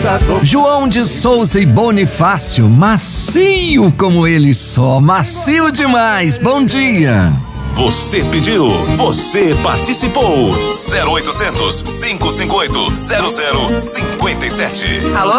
João de Souza e Bonifácio, macio como ele só, macio demais. Bom dia. Você pediu, você participou. 0800 558 0057. Alô?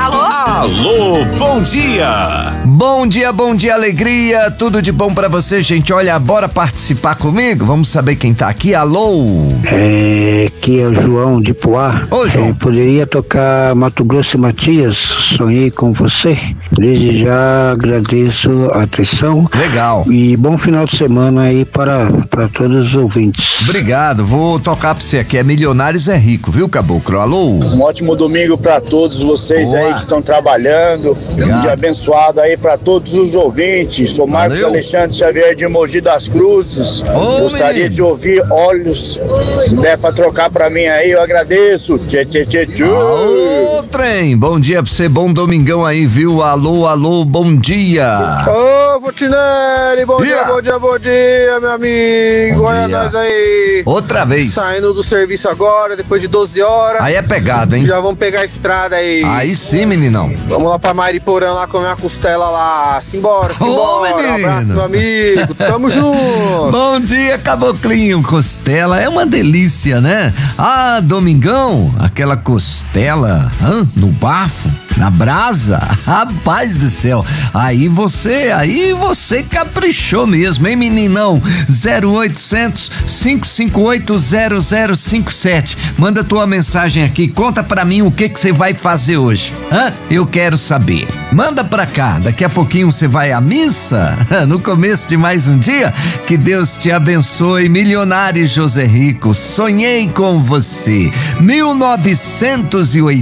Alô, bom dia. Bom dia, alegria, tudo de bom pra você, gente. Olha, bora participar comigo? Vamos saber quem tá aqui. Alô? Aqui é o João de Poá. Ô, João. Poderia tocar Mato Grosso e Matias, Sonhei com Você. Desde já agradeço a atenção. Legal. E bom final de semana aí para todos os ouvintes. Obrigado, vou tocar pra você aqui. É Milionários é Rico, viu, Caboclo? Alô? Um ótimo domingo para todos vocês. Boa. Aí que estão trabalhando. Obrigado. Um dia abençoado aí para todos os ouvintes. Sou Marcos Valeu. Alexandre Xavier de Mogi das Cruzes. Ô, Gostaria menino. de ouvir Olhos. Se der para trocar para mim aí, eu agradeço. Tchê, tchê, tchê, tchê. Alô, trem, bom dia pra você, bom domingão aí, viu? Alô, bom dia. Ô, Futinelli, bom dia, meu amigo. Bom Olha dia. nós aí. Outra vez. Saindo do serviço agora, depois de 12 horas. Aí é pegado, hein? Já vamos pegar a estrada aí. Aí sim, meninão. Vamos lá pra Mariporã lá comer uma costela lá. Simbora. Ô, Um menino. abraço, meu amigo. Tamo junto. Bom dia, Caboclinho. Costela é uma delícia, né? Ah, domingão, aquela costela no bafo, na brasa. Rapaz do céu. Aí você caprichou mesmo, hein, meninão? 0800 558 0057. Manda tua mensagem aqui, conta pra mim o que você vai fazer hoje. Eu quero saber. Manda pra cá, daqui a pouquinho você vai à missa, no começo de mais um dia. Que Deus te abençoe. Milionário José Rico, sonhei com você.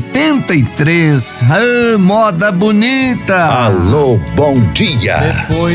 1983. Moda bonita. Alô, bom dia.